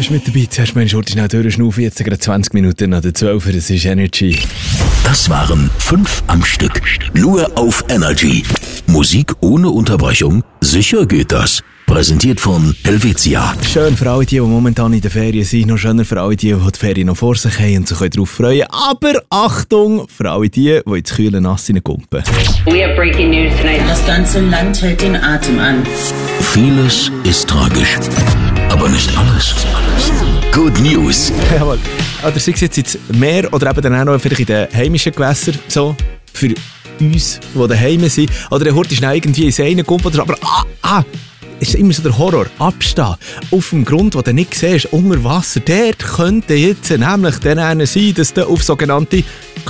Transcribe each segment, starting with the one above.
bist mit dabei. Zuerst mal schnell durchschnaufen, jetzt gerade 20 Minuten nach der 12 Uhr, das ist Energy. Das waren 5 am Stück. Nur auf Energy. Musik ohne Unterbrechung, sicher geht das. Präsentiert von Helvetia. Schön für alle die momentan in den Ferien sind, noch schöner für alle die Ferien noch vor sich haben und sich darauf freuen. Aber Achtung, für alle die ins kühle Nass kumpen. We have breaking news tonight. Das ganze Land hält den Atem an. Vieles ist tragisch, aber nicht alles. Good News. Jawohl. Oder sei es jetzt ins Meer oder eben dann auch noch vielleicht in den heimischen Gewässern, so, für uns, die daheim sind. Oder dann hört schnell irgendwie ins eine Kumpel, aber ist immer so der Horror. Abstehen. Auf dem Grund, den du nicht siehst, unter Wasser. Dort könnte jetzt nämlich dann sein, dass du auf sogenannte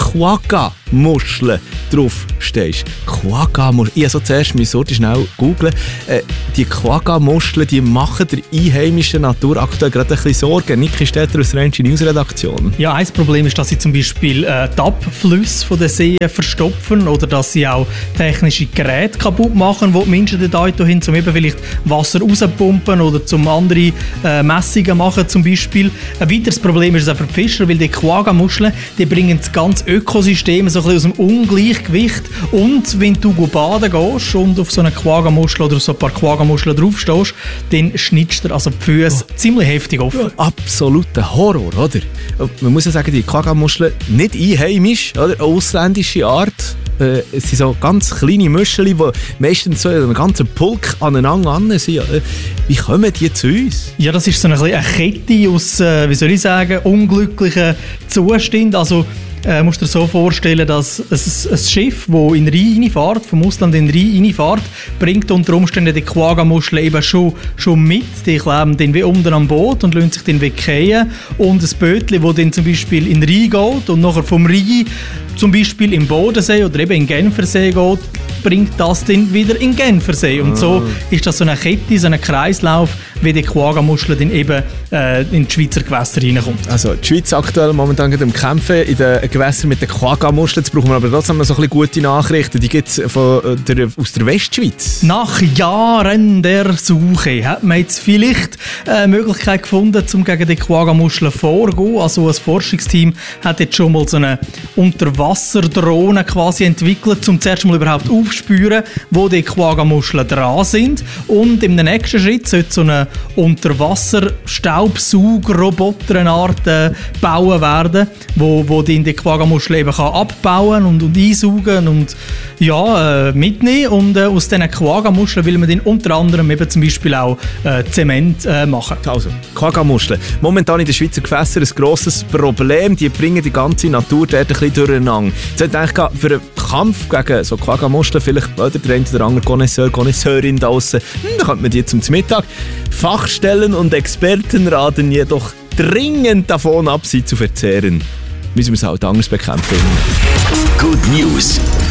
Quagga-Muscheln drauf stehst. Quagga-Muscheln. Ich musste so zuerst schnell googlen. Die Quagga-Muscheln, die machen der einheimischen Natur aktuell gerade ein bisschen Sorgen. Niki Stetter aus der Energy News Redaktion. Ja, ein Problem ist, dass sie zum Beispiel die Abflüsse von den Seen verstopfen oder dass sie auch technische Geräte kaputt machen, wo die Menschen dort hin, um eben vielleicht Wasser rauspumpen oder zum andere Messungen machen zum Beispiel. Ein weiteres Problem ist es auch für die Fischer, weil die Quagga-Muscheln, die bringen das ganze Ökosystem so ein bisschen aus dem Ungleichgewicht. Und wenn du baden gehst und auf so eine Quagga-Muschel oder so ein paar Quagga-Muscheln draufstehst, dann schnittst du also die Füße ziemlich heftig offen. Ja, absoluter Horror, oder? Man muss ja sagen, die Quagga-Muscheln nicht einheimisch, oder? Eine ausländische Art. Es sind so ganz kleine Muscheln, die meistens so in einem ganzen Pulk aneinander an sind. Wie kommen die zu uns? Ja, das ist so eine Kette aus, wie soll ich sagen, unglücklichen Zuständen. Also, musst du dir so vorstellen, dass ein Schiff, das in den Rhein reinfährt, vom Ausland in den Rhein reinfährt, bringt unter Umständen die Quagga-Muscheln eben schon mit. Die kleben dann wie unten am Boot und lassen sich dann wegkehren. Und ein Bötchen, das dann zum Beispiel in den Rhein geht und nachher vom Rhein zum Beispiel im Bodensee oder eben in Genfersee geht, bringt das dann wieder in Genfersee. Und so ist das so eine Kette, so ein Kreislauf, wie die Quagga-Muschel dann eben in die Schweizer Gewässer reinkommt. Also die Schweiz aktuell momentan am Kämpfen in den Gewässern mit den Quagga-Muscheln. Jetzt brauchen wir aber trotzdem noch so ein bisschen gute Nachrichten. Die gibt es aus der Westschweiz. Nach Jahren der Suche hat man jetzt vielleicht eine Möglichkeit gefunden, um gegen die Quagga-Muscheln vorzugehen. Also ein Forschungsteam hat jetzt schon mal so eine Unterwasserdrohne quasi entwickelt, um zuerst mal überhaupt aufzuspüren, wo die Quagga-Muscheln dran sind. Und im nächsten Schritt sollte so eine Unterwasser-Staubsaugerroboter eine Art bauen werden, wo die Quagga-Muscheln eben kann abbauen und einsaugen und mitnehmen. Und aus diesen Quagga-Muscheln will man dann unter anderem eben zum Beispiel auch Zement machen. Also, Quagga-Muscheln. Momentan in den Schweizer Gewässern ein grosses Problem. Die bringen die ganze Natur dort ein bisschen durcheinander. Jetzt denke ich, für einen Kampf gegen so Quagga-Muscheln vielleicht der eine oder andere Connoisseurin da draussen, da könnte man die zum Mittag. Fachstellen und Experten raten jedoch dringend davon ab, sie zu verzehren. Müssen wir es halt anders bekämpfen. Good News.